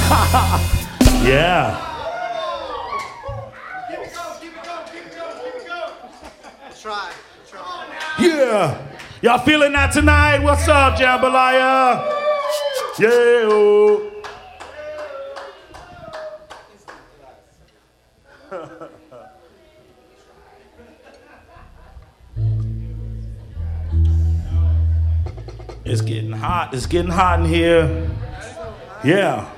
Yeah. Try. Yeah. Y'all feeling that tonight? What's up, Jambalaya? Yeah. Oh. It's getting hot. It's getting hot in here. Yeah.